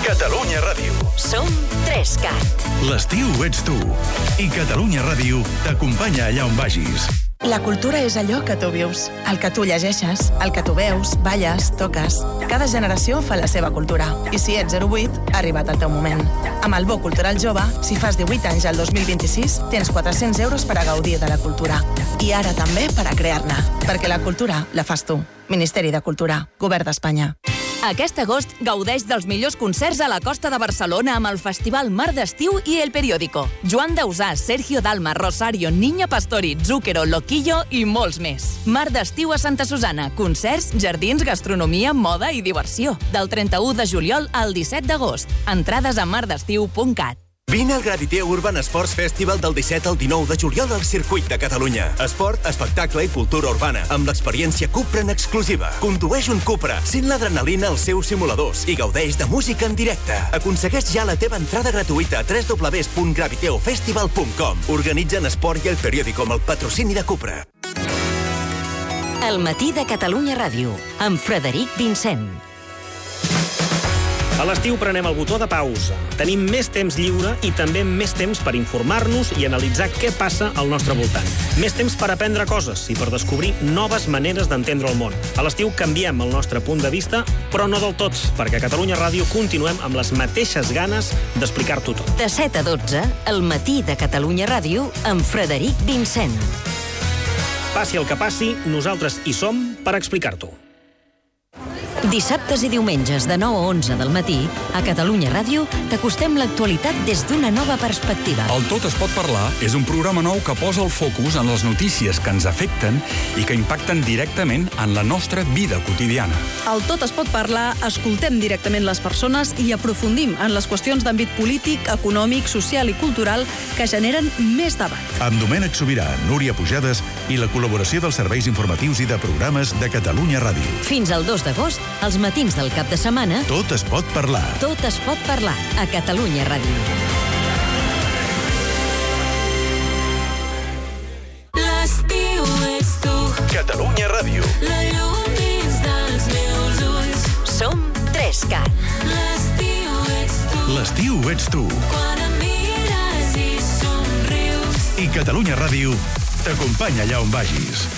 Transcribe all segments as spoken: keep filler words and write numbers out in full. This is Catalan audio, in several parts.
Catalunya Ràdio. Som Trescat. L'estiu ets tu. I Catalunya Ràdio t'acompanya allà on vagis. La cultura és allò que tu vius, el que tu llegeixes, el que tu veus, balles, toques. Cada generació fa la seva cultura. I si ets zero vuit, ha arribat el teu moment. Amb el Bo Cultural Jove, si fas divuit anys al dos mil vint-i-sis, tens quatre-cents euros per a gaudir de la cultura. I ara també per a crear-ne. Perquè la cultura la fas tu. Ministeri de Cultura, Govern d'Espanya. Aquest agost gaudeix dels millors concerts a la costa de Barcelona amb el Festival Mar d'Estiu i El Periódico. Joan Dausà, Sergio Dalma, Rosario, Niña Pastori, Zúquero, Loquillo i molts més. Mar d'Estiu a Santa Susana. Concerts, jardins, gastronomia, moda i diversió. Del trenta-u de juliol al disset d'agost. Entrades a mardestiu punt cat. Vine al Graviteo Urban Sports Festival del disset al dinou de juliol al Circuit de Catalunya. Esport, espectacle i cultura urbana, amb l'experiència Cupra en exclusiva. Condueix un Cupra, sent l'adrenalina als seus simuladors i gaudeix de música en directe. Aconsegueix ja la teva entrada gratuïta a w w w punt graviteo festival punt com. Organitzen Esport i El Periódico amb el patrocini de Cupra. El matí de Catalunya Ràdio, amb Frederic Vincent. A l'estiu prenem el botó de pausa. Tenim més temps lliure i també més temps per informar-nos i analitzar què passa al nostre voltant. Més temps per aprendre coses i per descobrir noves maneres d'entendre el món. A l'estiu canviem el nostre punt de vista, però no del tot, perquè a Catalunya Ràdio continuem amb les mateixes ganes d'explicar-t'ho tot. De set a dotze, el matí de Catalunya Ràdio, amb Frederic Vincent. Passi el que passi, nosaltres hi som per explicar-t'ho. Dissabtes i diumenges de nou a onze del matí, a Catalunya Ràdio, t'acostem l'actualitat des d'una nova perspectiva. El Tot es pot parlar és un programa nou que posa el focus en les notícies que ens afecten i que impacten directament en la nostra vida quotidiana. Al Tot es pot parlar, escoltem directament les persones i aprofundim en les qüestions d'àmbit polític, econòmic, social i cultural que generen més debat. Amb Domènec Sobirà, Núria Pujades i la col·laboració dels serveis informatius i de programes de Catalunya Ràdio. Fins al dos d'agost, als matins del cap de setmana, Tot es pot parlar. Tot es pot parlar a Catalunya Ràdio. L'estiu ets tu. Catalunya Ràdio. La llum dins dels meus ulls. Som Trescat. L'estiu ets tu. L'estiu ets tu. Quan em mires i somrius. I Catalunya Ràdio t'acompanya allà on vagis.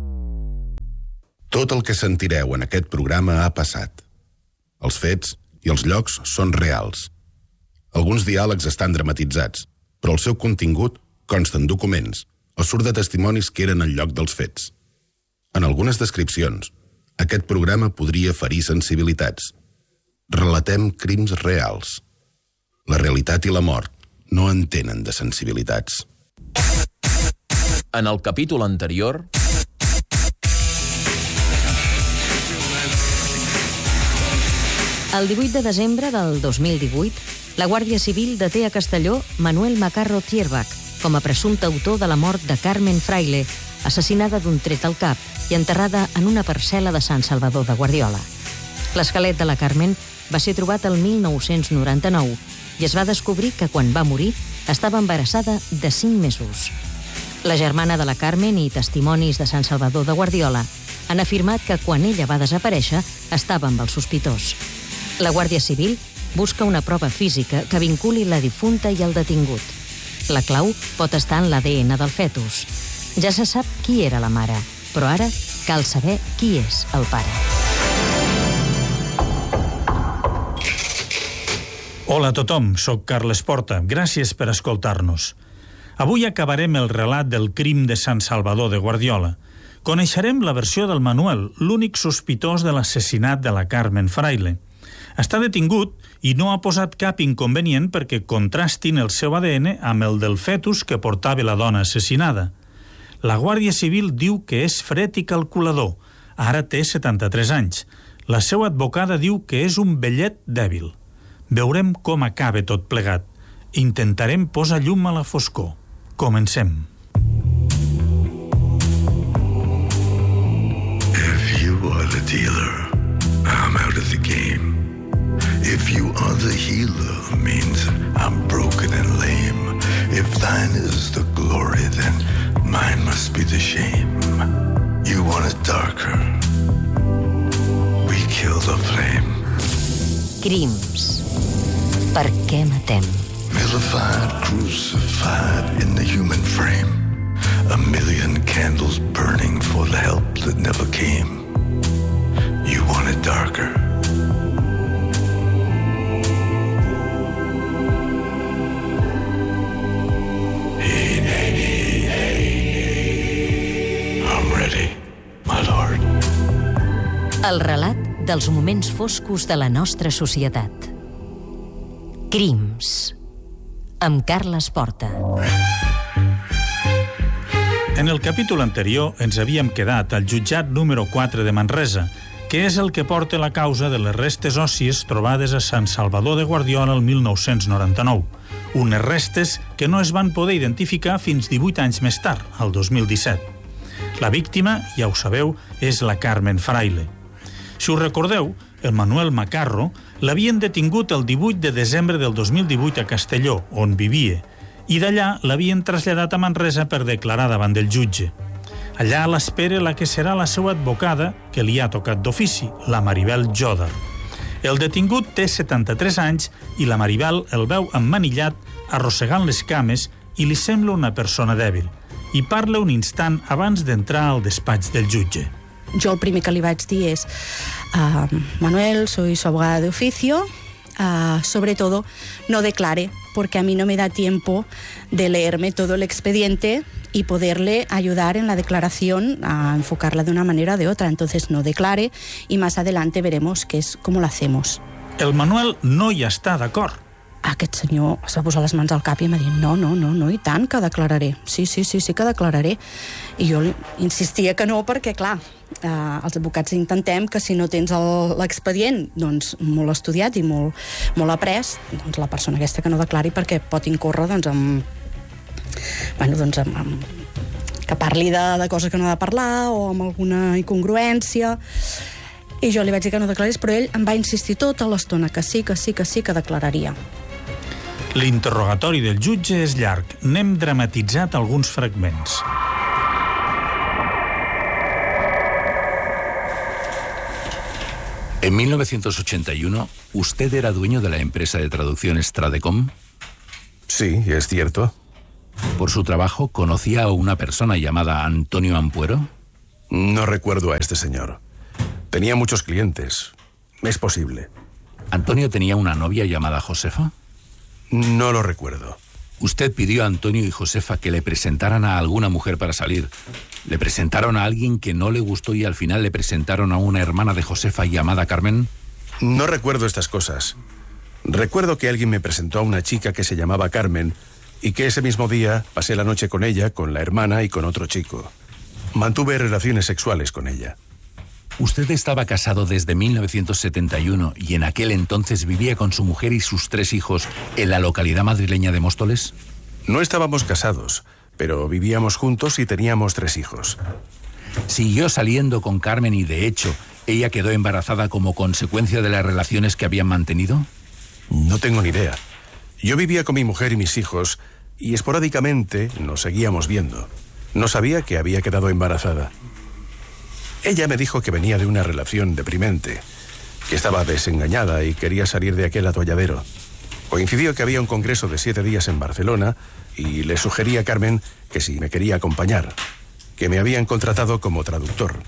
Tot el que sentireu en aquest programa ha passat. Els fets i els llocs són reals. Alguns diàlegs estan dramatitzats, però el seu contingut consta en documents o surt de testimonis que eren al lloc dels fets. En algunes descripcions, aquest programa podria ferir sensibilitats. Relatem crims reals. La realitat i la mort no en tenen de sensibilitats. En el capítol anterior... El divuit de desembre del dos mil divuit, la Guàrdia Civil deté a Castelló Manuel Macarro Tierbach com a presumpte autor de la mort de Carmen Fraile, assassinada d'un tret al cap i enterrada en una parcel·la de Sant Salvador de Guardiola. L'esquelet de la Carmen va ser trobat el mil nou-cents noranta-nou i es va descobrir que quan va morir estava embarassada de cinc mesos. La germana de la Carmen i testimonis de Sant Salvador de Guardiola han afirmat que quan ella va desaparèixer estava amb el sospitós. La Guàrdia Civil busca una prova física que vinculi la difunta i el detingut. La clau pot estar en l'A D N del fetus. Ja se sap qui era la mare, però ara cal saber qui és el pare. Hola a tothom, soc Carles Porta. Gràcies per escoltar-nos. Avui acabarem el relat del crim de Sant Salvador de Guardiola. Coneixerem la versió del Manuel, l'únic sospitós de l'assassinat de la Carmen Fraile. Està detingut i no ha posat cap inconvenient perquè contrastin el seu A D N amb el del fetus que portava la dona assassinada. La Guàrdia Civil diu que és fred i calculador. Ara té setanta-tres anys. La seva advocada diu que és un vellet dèbil. Veurem com acaba tot plegat. Intentarem posar llum a la foscor. Comencem. If you are the dealer, I'm out of the game. If you are the healer, means I'm broken and lame. If thine is the glory, then mine must be the shame. You want it darker, we kill the flame. Crims. Per què matem? Vilified, crucified in the human frame. A million candles burning for the help that never came. You want it darker. Hey, hey, hey, hey. I'm ready, my lord. El relat dels moments foscos de la nostra societat. Crims. Amb Carles Porta. En el capítol anterior ens havíem quedat al jutjat número quatre de Manresa, que és el que porta la causa de les restes òssies trobades a Sant Salvador de Guardiola el mil nou-cents noranta-nou. Unes restes que no es van poder identificar fins divuit anys més tard, el dos mil disset. La víctima, ja ho sabeu, és la Carmen Fraile. Si us recordeu, el Manuel Macarro l'havien detingut el divuit de desembre del dos mil divuit a Castelló, on vivia, i d'allà l'havien traslladat a Manresa per declarar davant del jutge. Allà l'espera la que serà la seva advocada, que li ha tocat d'ofici, la Maribel Joder. El detingut té setanta-tres anys i la Maribel el veu emmanillat, arrossegant les cames, i li sembla una persona dèbil. I parla un instant abans d'entrar al despatx del jutge. Yo el primer que li vaig dir és uh, Manuel, soy su abogada de oficio, uh, sobre todo no declare, porque a mí no me da tiempo de leerme todo el expediente y poderle ayudar en la declaración a enfocarla de una manera o de otra. Entonces no declare y más adelante veremos qué es, cómo lo hacemos. El Manuel no hi està d'acord. Aquest senyor es va posar les mans al cap i em va dir no, no, no, no, i tant que declararé. Sí, sí, sí, sí que declararé. I jo insistia que no perquè, clar, eh, els advocats intentem que si no tens l'expedient doncs, molt estudiat i molt, molt après, doncs la persona aquesta que no declari perquè pot incórrer doncs, amb, bueno, doncs, amb, amb, que parli de, de coses que no ha de parlar o amb alguna incongruència. I jo li vaig dir que no declarés, però ell em va insistir tota l'estona que sí, que sí, que sí, que declararia. L'interrogatori del jutge és llarg. N'hem dramatitzat alguns fragments. En mil novecientos ochenta y uno, ¿usted era dueño de la empresa de traducciones Tradecom? Sí, es cierto. ¿Por su trabajo conocía a una persona llamada Antonio Ampuero? No recuerdo a este señor. Tenía muchos clientes. Es posible. ¿Antonio tenía una novia llamada Josefa? No lo recuerdo. Usted pidió a Antonio y Josefa que le presentaran a alguna mujer para salir. ¿Le presentaron a alguien que no le gustó y al final le presentaron a una hermana de Josefa llamada Carmen? No recuerdo estas cosas. Recuerdo que alguien me presentó a una chica que se llamaba Carmen y que ese mismo día pasé la noche con ella, con la hermana y con otro chico. Mantuve relaciones sexuales con ella. Usted estaba casado desde mil novecientos setenta y uno y en aquel entonces vivía con su mujer y sus tres hijos en la localidad madrileña de Móstoles. No estábamos casados, pero vivíamos juntos y teníamos tres hijos. Siguió saliendo con Carmen y, de hecho, ella quedó embarazada como consecuencia de las relaciones que habían mantenido. No tengo ni idea. Yo vivía con mi mujer y mis hijos y esporádicamente nos seguíamos viendo. No sabía que había quedado embarazada. Ella me dijo que venía de una relación deprimente, que estaba desengañada y quería salir de aquel atolladero. Coincidió que había un congreso de siete días en Barcelona y le sugerí a Carmen que si me quería acompañar, que me habían contratado como traductor.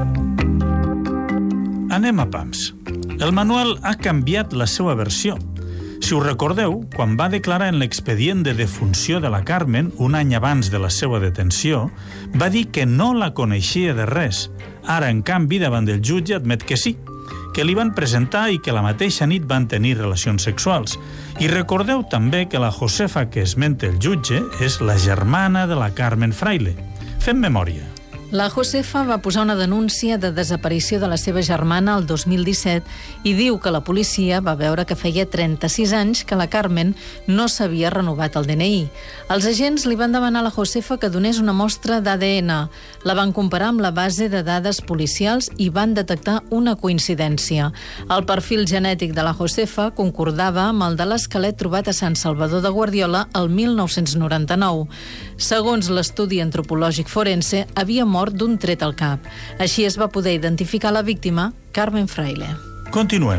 Anem a pams. El Manuel ha canviat la seva versió. Si us recordeu, quan va declarar en l'expedient de defunció de la Carmen, un any abans de la seva detenció, va dir que no la coneixia de res. Ara, en canvi, davant del jutge admet que sí, que li van presentar i que la mateixa nit van tenir relacions sexuals. I recordeu també que la Josefa que esmenta el jutge és la germana de la Carmen Fraile. Fem memòria. La Josefa va posar una denúncia de desaparició de la seva germana el dos mil disset i diu que la policia va veure que feia trenta-sis anys que la Carmen no s'havia renovat el D N I. Els agents li van demanar a la Josefa que donés una mostra d'A D N. La van comparar amb la base de dades policials i van detectar una coincidència. El perfil genètic de la Josefa concordava amb el de l'esquelet trobat a Sant Salvador de Guardiola el mil nou-cents noranta-nou. Segons l'estudi antropològic forense, havia mort d'un tret al cap. Així es va poder identificar la víctima, Carmen Fraile. Continuem.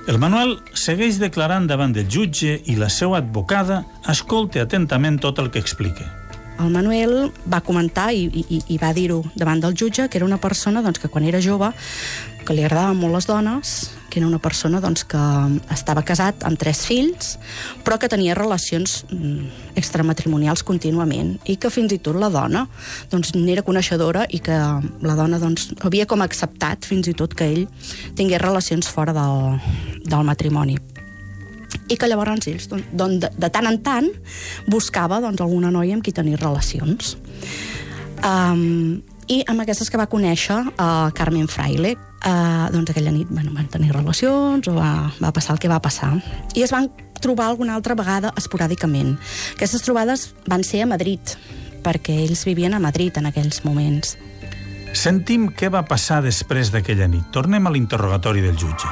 El Manuel segueix declarant davant del jutge i la seva advocada escolta atentament tot el que explica. El Manuel va comentar i, i, i va dir-ho davant del jutge que era una persona doncs, que quan era jove que li agradaven molt les dones, que era una persona doncs, que estava casat amb tres fills, però que tenia relacions extramatrimonials contínuament i que fins i tot la dona doncs, n'era coneixedora i que la dona doncs, havia com acceptat fins i tot que ell tingués relacions fora del, del matrimoni. I que llavors ells, doncs, de, de tant en tant, buscava doncs, alguna noia amb qui tenir relacions. Um, I amb aquestes que va conèixer uh, Carmen Fraile, uh, doncs aquella nit bueno, van tenir relacions, o va, va passar el que va passar. I es van trobar alguna altra vegada esporàdicament. Aquestes trobades van ser a Madrid, perquè ells vivien a Madrid en aquells moments. Sentim què va passar després d'aquella nit. Tornem a l'interrogatori del jutge.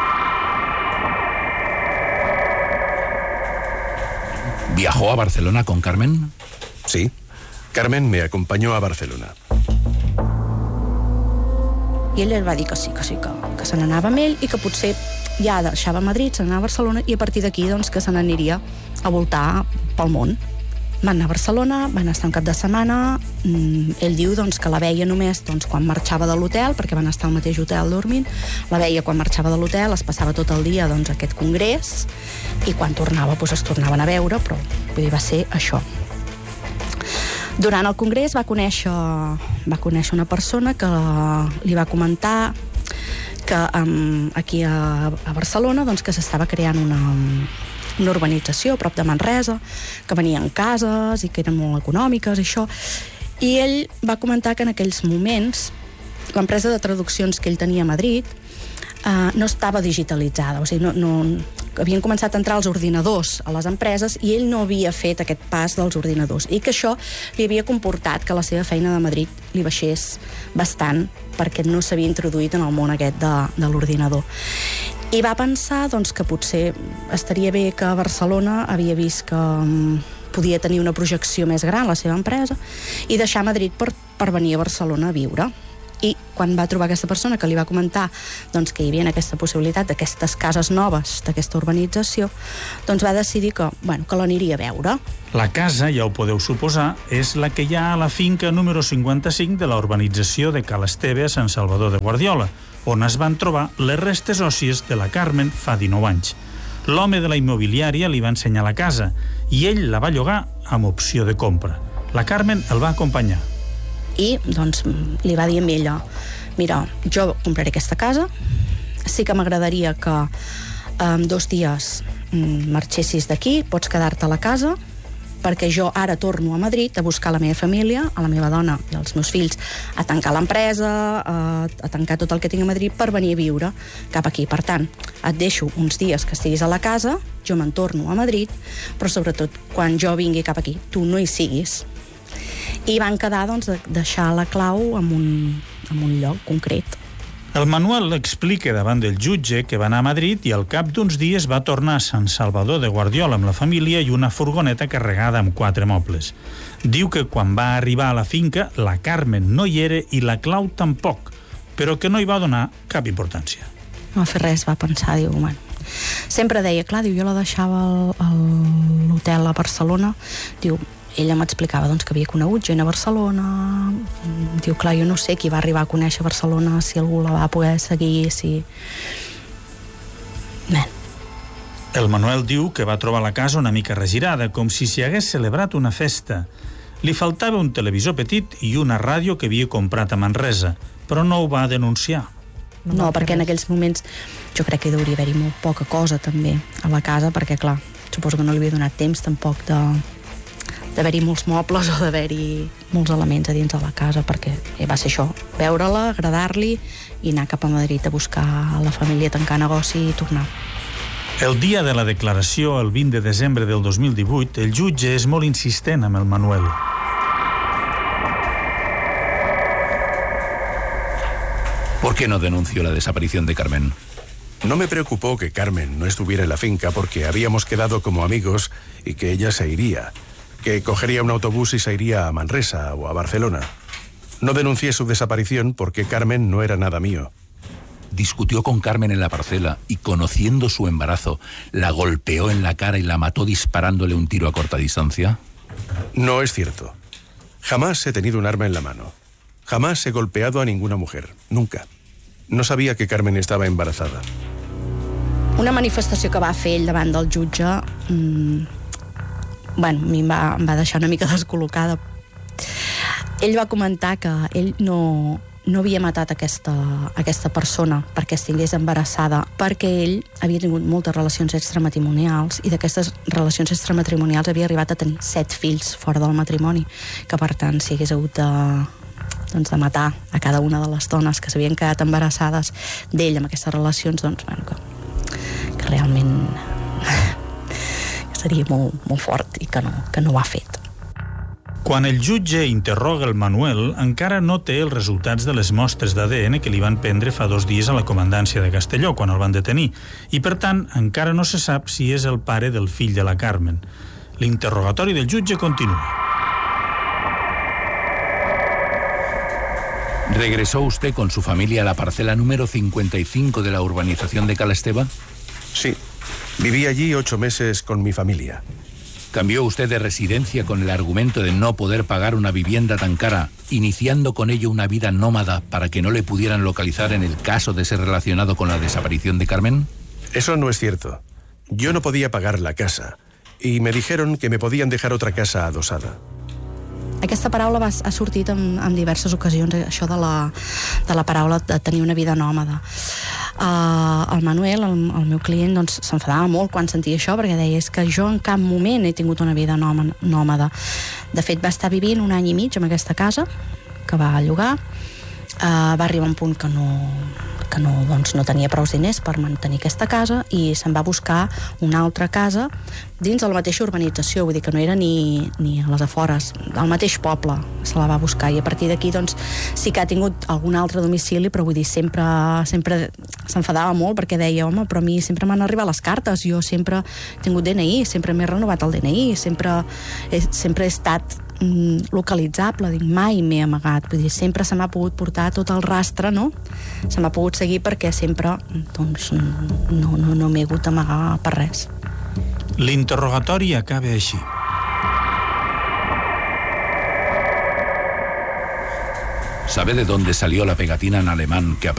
¿Viajó a Barcelona con Carmen? Sí. Carmen me acompañó a Barcelona. I ell va dir que sí, que sí, que, que se n'anava amb ell i que potser ja deixava Madrid, se n'anava a Barcelona i a partir d'aquí doncs, que se n'aniria a voltar pel món. Van anar a Barcelona, van estar un cap de setmana, mm, ell diu doncs, que la veia només doncs, quan marxava de l'hotel, perquè van estar al mateix hotel dormint, la veia quan marxava de l'hotel, es passava tot el dia doncs, a aquest congrés, i quan tornava doncs, es tornaven a veure, però vull dir, va ser això. Durant el congrés va conèixer, va conèixer una persona que li va comentar que um, aquí a, a Barcelona doncs, que s'estava creant una... una urbanització a prop de Manresa, que venien cases i que eren molt econòmiques i això. I ell va comentar que en aquells moments l'empresa de traduccions que ell tenia a Madrid eh, no estava digitalitzada, o sigui, no, no, havien començat a entrar els ordinadors a les empreses i ell no havia fet aquest pas dels ordinadors i que això li havia comportat que la seva feina de Madrid li baixés bastant perquè no s'havia introduït en el món aquest de, de l'ordinador. I va pensar doncs, que potser estaria bé que a Barcelona havia vist que um, podia tenir una projecció més gran la seva empresa i deixar Madrid per, per venir a Barcelona a viure. I quan va trobar aquesta persona que li va comentar doncs, que hi havia aquesta possibilitat d'aquestes cases noves, d'aquesta urbanització, doncs va decidir que, bueno, que l'aniria a veure. La casa, ja ho podeu suposar, és la que hi ha a la finca número cinquanta-cinc de la urbanització de Cal Esteve a Sant Salvador de Guardiola, on es van trobar les restes òssies de la Carmen fa dinou anys. L'home de la immobiliària li va ensenyar la casa i ell la va llogar amb opció de compra. La Carmen el va acompanyar. I doncs li va dir a ella, mira, jo compraré aquesta casa, sí que m'agradaria que en dos dies marxessis d'aquí, pots quedar-te a la casa, perquè jo ara torno a Madrid a buscar la meva família, a la meva dona i els meus fills, a tancar l'empresa, a, a tancar tot el que tinc a Madrid per venir a viure cap aquí. Per tant, et deixo uns dies que estiguis a la casa, jo me'n torno a Madrid, però sobretot quan jo vingui cap aquí, tu no hi siguis. I van quedar, doncs, de deixar la clau en un, en un lloc concret. El Manuel explica davant del jutge que va anar a Madrid i al cap d'uns dies va tornar a Sant Salvador de Guardiola amb la família i una furgoneta carregada amb quatre mobles. Diu que quan va arribar a la finca, la Carmen no hi era i la clau tampoc, però que no hi va donar cap importància. No va fer res, va pensar, diu, bueno... Sempre deia, clar, diu, jo la deixava a l'hotel a Barcelona, diu, ella m'explicava doncs, que havia conegut gent a Barcelona, diu, clar, jo no sé qui va arribar a conèixer Barcelona, si algú la va poder seguir, si... Bé. El Manuel diu que va trobar la casa una mica regirada, com si s'hi hagués celebrat una festa. Li faltava un televisor petit i una ràdio que havia comprat a Manresa, però no ho va denunciar. No, perquè en aquells moments jo crec que hauria d'haver-hi molt poca cosa també a la casa, perquè clar, suposo que no li havia donat temps tampoc de d'haver-hi molts mobles o d'haver-hi molts elements a dins de la casa, perquè eh, va ser això, veure-la, agradar-li i anar cap a Madrid a buscar la família, tancar negoci i tornar. El dia de la declaració, el vint de desembre del dos mil divuit, el jutge és molt insistent amb el Manuel. ¿Por qué no denunció la desaparición de Carmen? No me preocupó que Carmen no estuviera en la finca porque habíamos quedado como amigos y que ella se iría, que cogería un autobús y se iría a Manresa o a Barcelona. No denuncié su desaparición porque Carmen no era nada mío. discutió con Carmen en la parcela y, conociendo su embarazo, la golpeó en la cara y la mató disparándole un tiro a corta distancia? No es cierto. Jamás he tenido un arma en la mano. Jamás he golpeado a ninguna mujer. Nunca. No sabia que Carmen estava embarazada. Una manifestació que va fer ell davant del jutge mmm, bueno, a mi em va, em va deixar una mica descol·locada. Ell va comentar que ell no, no havia matat aquesta, aquesta persona perquè estigués embarassada, perquè ell havia tingut moltes relacions extramatrimonials i d'aquestes relacions extramatrimonials havia arribat a tenir set fills fora del matrimoni, que per tant si hagués hagut de, doncs, de matar a cada una de les dones que s'havien quedat embarassades d'ell amb aquestes relacions, doncs, bueno, que, que realment seria molt, molt fort i que no, que no ho ha fet. Quan el jutge interroga el Manuel, encara no té els resultats de les mostres d'A D N que li van prendre fa dos dies a la comandància de Castelló, quan el van detenir, i per tant encara no se sap si és el pare del fill de la Carmen. L'interrogatori del jutge continua. ¿Regresó usted con su familia a la parcela número cincuenta y cinco de la urbanización de Cala Esteva? Sí. Viví allí ocho meses con mi familia. ¿Cambió usted de residencia con el argumento de no poder pagar una vivienda tan cara, iniciando con ello una vida nómada para que no le pudieran localizar en el caso de ser relacionado con la desaparición de Carmen? Eso no es cierto. Yo no podía pagar la casa y me dijeron que me podían dejar otra casa adosada. Aquesta paraula va, ha sortit en, en diverses ocasions, això de la, de la paraula de tenir una vida nòmada. Uh, el Manuel, el, el meu client, doncs, s'enfadava molt quan sentia això, perquè deia és que jo en cap moment he tingut una vida nòmada. De fet, va estar vivint un any i mig en aquesta casa, que va llogar. Uh, va arribar a un punt que no, que no, doncs, no tenia prou diners per mantenir aquesta casa i se'n va buscar una altra casa dins de la mateixa urbanització, vull dir que no era ni, ni a les afores, al mateix poble se la va buscar, i a partir d'aquí doncs, sí que ha tingut algun altre domicili, però vull dir, sempre, sempre s'enfadava molt perquè deia, home, però a mi sempre m'han arribat les cartes, jo sempre he tingut D N I, sempre m'he renovat el D N I, sempre he, sempre he estat mm, localitzable, dic, mai m'he amagat, vull dir, sempre se m'ha pogut portar tot el rastre, no? Se m'ha pogut seguir perquè sempre doncs, no, no, no m'he hagut d'amagar per res. L'interrogatori acaba així. ¿Sabe de dónde salió la pegatina en alemán que apareció